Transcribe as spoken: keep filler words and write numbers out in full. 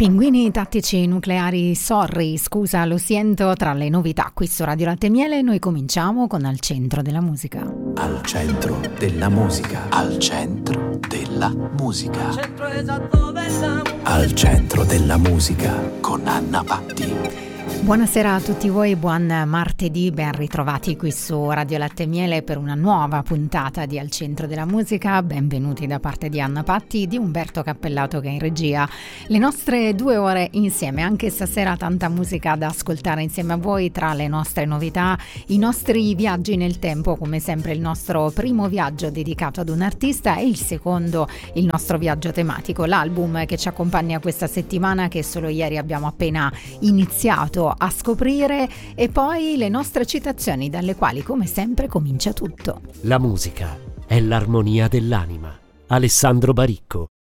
Pinguini tattici nucleari, sorry, scusa, lo sento, tra le novità qui su Radio Latte e Miele. Noi cominciamo con Al Centro della Musica. Al centro della musica, al centro della musica, al centro esatto della... al centro della musica con Anna Patti. Buonasera a tutti voi, buon martedì, ben ritrovati qui su Radio Latte e Miele per una nuova puntata di Al Centro della Musica. Benvenuti da parte di Anna Patti, di Umberto Cappellato che è in regia. Le nostre due ore insieme, anche stasera tanta musica da ascoltare insieme a voi, tra le nostre novità, i nostri viaggi nel tempo, come sempre il nostro primo viaggio dedicato ad un artista e il secondo il nostro viaggio tematico, l'album che ci accompagna questa settimana che solo ieri abbiamo appena iniziato a scoprire, e poi le nostre citazioni dalle quali come sempre comincia tutto. La musica è l'armonia dell'anima. Alessandro Baricco.